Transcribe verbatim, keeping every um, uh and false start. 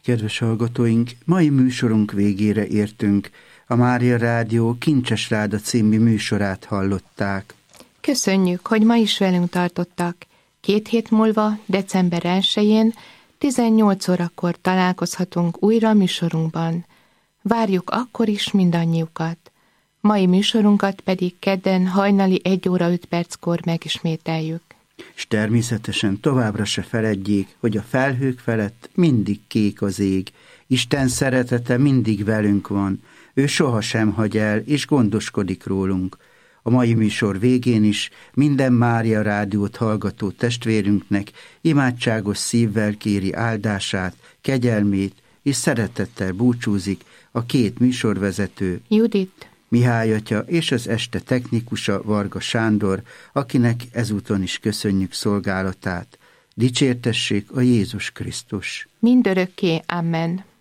Kedves hallgatóink, mai műsorunk végére értünk. A Mária Rádió Kincses Ráda című műsorát hallották. Köszönjük, hogy ma is velünk tartottak. Két hét múlva, december elsején, tizennyolc órakor találkozhatunk újra a műsorunkban. Várjuk akkor is mindannyiukat. Mai műsorunkat pedig kedden hajnali egy óra öt perckor megismételjük. És természetesen továbbra se feledjék, hogy a felhők felett mindig kék az ég. Isten szeretete mindig velünk van. Ő sohasem hagy el, és gondoskodik rólunk. A mai műsor végén is minden Mária Rádiót hallgató testvérünknek imádságos szívvel kéri áldását, kegyelmét, és szeretettel búcsúzik a két műsorvezető, Judit, Mihály atya és az este technikusa Varga Sándor, akinek ezúton is köszönjük szolgálatát. Dicsértessék a Jézus Krisztus! Mindörökké, amen.